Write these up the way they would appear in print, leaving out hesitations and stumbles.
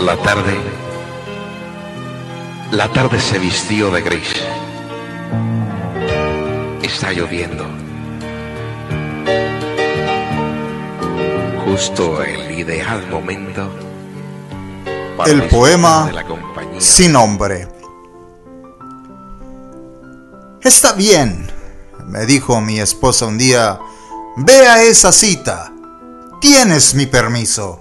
La tarde se vistió de gris. Está lloviendo. Justo el ideal momento para el poema sin nombre. Está bien, me dijo mi esposa un día, ve a esa cita, tienes mi permiso.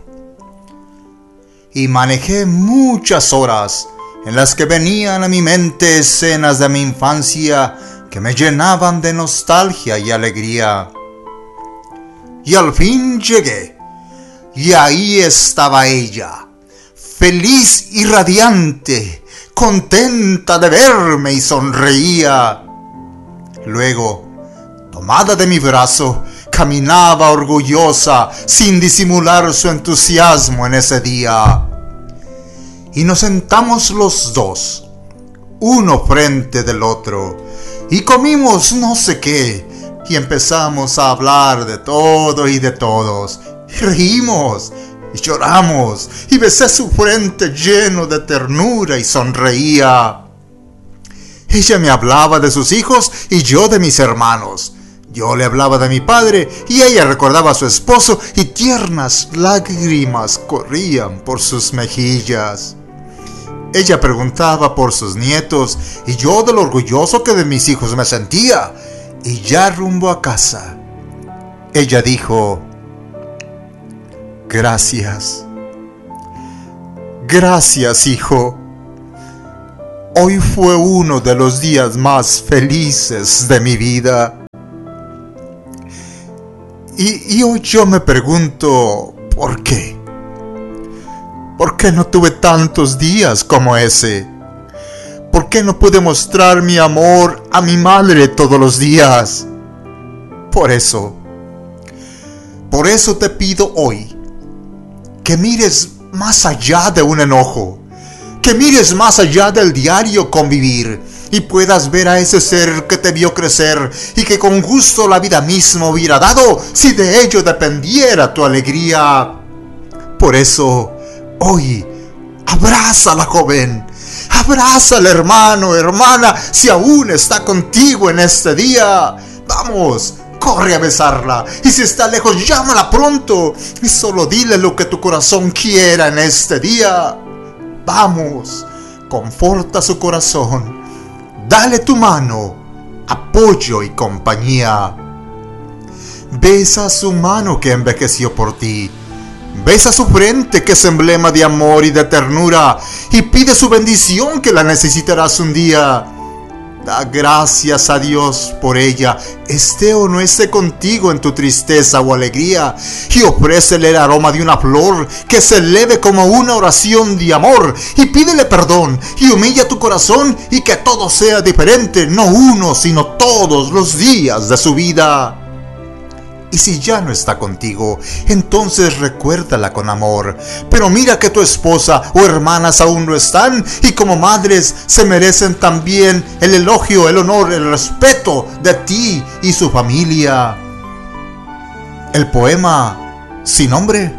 Y manejé muchas horas en las que venían a mi mente escenas de mi infancia que me llenaban de nostalgia y alegría. Y al fin llegué, y ahí estaba ella, feliz y radiante, contenta de verme y sonreía. Luego, tomada de mi brazo, caminaba orgullosa, sin disimular su entusiasmo en ese día. Y nos sentamos los dos, uno frente del otro, y comimos no sé qué, y empezamos a hablar de todo y de todos, y reímos, y lloramos, y besé su frente lleno de ternura y sonreía. Ella me hablaba de sus hijos y yo de mis hermanos. Yo le hablaba de mi padre y ella recordaba a su esposo y tiernas lágrimas corrían por sus mejillas. Ella preguntaba por sus nietos y yo de lo orgulloso que de mis hijos me sentía. Y ya rumbo a casa, ella dijo, gracias. Gracias, hijo. Hoy fue uno de los días más felices de mi vida. Y hoy yo me pregunto, ¿por qué? ¿Por qué no tuve tantos días como ese? ¿Por qué no pude mostrar mi amor a mi madre todos los días? Por eso te pido hoy que mires más allá de un enojo, que mires más allá del diario convivir y puedas ver a ese ser que te vio crecer y que con gusto la vida misma hubiera dado si de ello dependiera tu alegría. Por eso, hoy, abrázala, joven. Abrázala, hermano, hermana, si aún está contigo en este día. Vamos, corre a besarla. Y si está lejos, llámala pronto. Y solo dile lo que tu corazón quiera en este día. Vamos, conforta su corazón. Dale tu mano, apoyo y compañía. Besa su mano que envejeció por ti. Besa su frente que es emblema de amor y de ternura y pide su bendición que la necesitarás un día. Da gracias a Dios por ella, esté o no esté contigo en tu tristeza o alegría, y ofrécele el aroma de una flor que se eleve como una oración de amor, y pídele perdón y humilla tu corazón y que todo sea diferente, no uno sino todos los días de su vida. Y si ya no está contigo, entonces recuérdala con amor. Pero mira que tu esposa o hermanas aún no están y como madres se merecen también el elogio, el honor, el respeto de ti y su familia. ¿El poema sin nombre?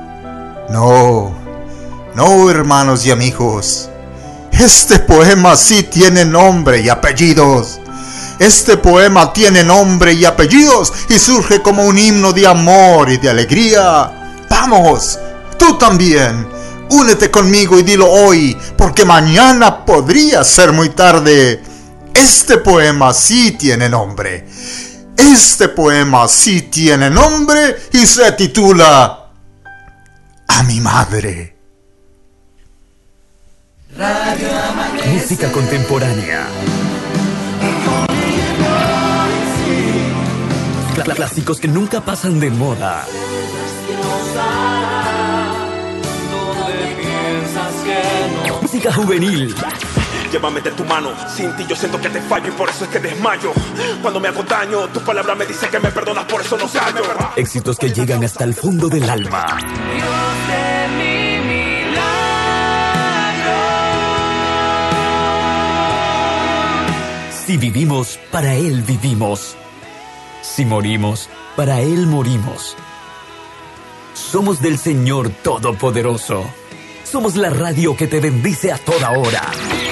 No, hermanos y amigos. Este poema sí tiene nombre y apellidos. Este poema tiene nombre y apellidos y surge como un himno de amor y de alegría. Vamos, tú también, únete conmigo y dilo hoy, porque mañana podría ser muy tarde. Este poema sí tiene nombre. Este poema sí tiene nombre y se titula A mi madre. Música contemporánea. Clásicos que nunca pasan de moda. Música juvenil. Llévame de tu mano, sin ti yo siento que te fallo y por eso es que desmayo. Cuando me hago daño, tu palabra me dice que me perdonas, por eso no callo. Éxitos que llegan hasta el fondo del alma. Dios de mi milagro. Si vivimos, para Él vivimos. Si morimos, para Él morimos. Somos del Señor Todopoderoso. Somos la radio que te bendice a toda hora.